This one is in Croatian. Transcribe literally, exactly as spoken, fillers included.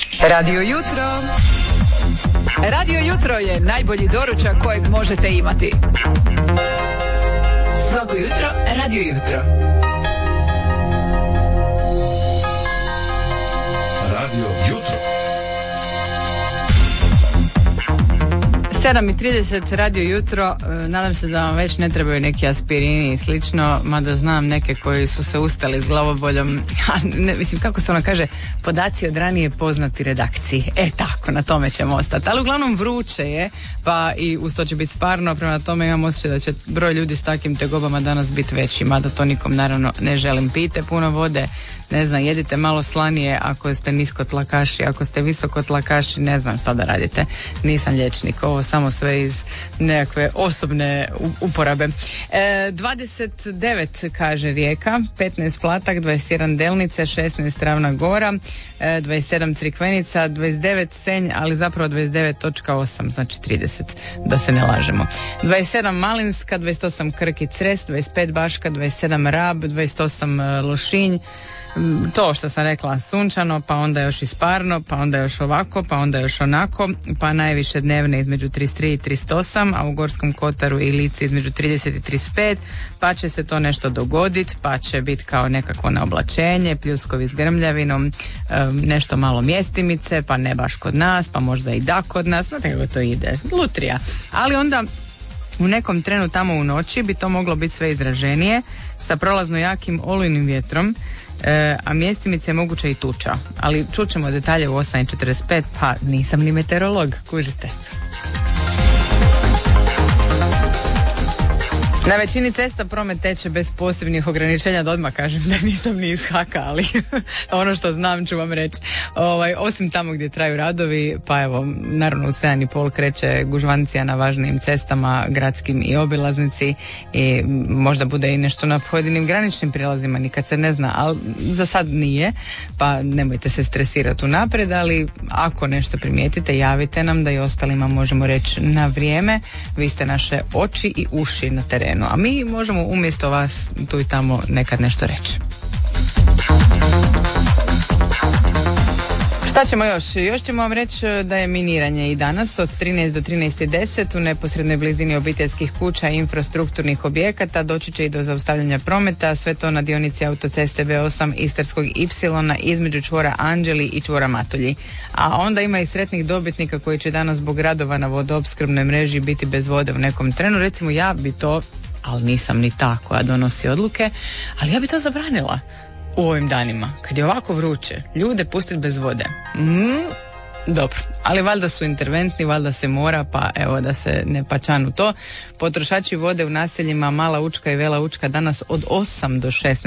Radio Jutro. Radio Jutro je najbolji doručak kojeg možete imati. Svako jutro, Radio Jutro. Radio Jutro. sedam i trideset Radio Jutro. Nadam se da vam već ne trebaju neki aspirini i slično, mada znam neke koji su se ustali s glavoboljom. Ne, mislim, kako se ono kaže, podaci od ranije poznati redakciji. E tako, na tome ćemo ostati. Ali uglavnom vruće je, pa i uz to će biti sparno, prema tome imam osjećaj da će broj ljudi s takim tegobama danas biti veći, mada to nikom naravno ne želim. Pijte puno vode, ne znam, jedite malo slanije ako ste niskotlakaši, ako ste visokotlakaši, ne znam šta da radite. Nisam liječnik, ovo samo sve iz nekakve osobne uporabe. E, dvadeset devet kaže Rijeka, petnaest Platak, dvadeset jedan Delnice, šesnaest Ravna Gora, e, dvadeset sedam Crikvenica, dvadeset devet Senj, ali zapravo dvadeset devet zarez osam, znači trideset, da se ne lažemo. dvadeset sedam Malinska, dvadeset osam Krk i Cres, dvadeset pet Baška, dvadeset sedam Rab, dvadeset osam Lošinj. To što sam rekla, sunčano, pa onda još isparno, pa onda još ovako, pa onda još onako, pa najviše dnevne između trideset tri i trideset osam, a u Gorskom Kotaru i Lici između trideset i trideset pet, pa će se to nešto dogoditi, pa će biti kao nekako naoblačenje, pljuskovi s grmljavinom, nešto malo mjestimice, pa ne baš kod nas, pa možda i da kod nas, znate kako to ide, lutrija. Ali onda u nekom trenu tamo u noći bi to moglo biti sve izraženije, sa prolazno jakim olujnim vjetrom, E, a mjestimice je moguća i tuča, ali čućemo detalje u osam i četrdeset pet, pa nisam ni meteorolog, kužite. Na većini cesta promet teče bez posebnih ograničenja, da odmah kažem da nisam ni iz haka, ali ono što znam ću vam reći. Ovaj, osim tamo gdje traju radovi, pa evo, naravno u sedam i pol kreće gužvancija na važnijim cestama, gradskim i obilaznici, i možda bude i nešto na pojedinim graničnim prijelazima, nikad se ne zna, ali za sad nije, pa nemojte se stresirati unaprijed, ali ako nešto primijetite, javite nam da i ostalima možemo reći na vrijeme. Vi ste naše oči i uši na terenu, a mi možemo umjesto vas tu i tamo nekad nešto reći. Šta ćemo još? Još ćemo vam reći da je miniranje i danas od trinaest do trinaest i deset u neposrednoj blizini obiteljskih kuća i infrastrukturnih objekata. Doći će i do zaustavljanja prometa, sve to na dionici autoceste B osam Istarskog Ipsilona između čvora Anđeli i čvora Matulji. A onda ima i sretnih dobitnika koji će danas zbog radova na vodoopskrbnoj mreži biti bez vode u nekom trenu. Recimo ja bi to, ali nisam ni ta koja donosi odluke, ali ja bi to zabranila u ovim danima, kad je ovako vruće, ljude pustiti bez vode. Mm, dobro, ali valjda su interventni, valjda se mora, pa evo da se ne pačanu to. Potrošači vode u naseljima Mala Učka i Vela Učka danas od osam do šesnaest